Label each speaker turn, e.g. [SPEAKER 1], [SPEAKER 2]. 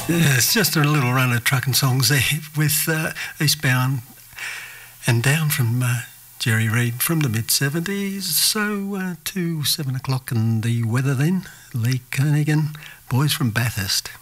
[SPEAKER 1] Yeah, it's just a little run of trucking songs there with Eastbound and Down from Jerry Reed from the mid-70s. So to 7 o'clock and the weather then. Lee Kernaghan, Boys from Bathurst.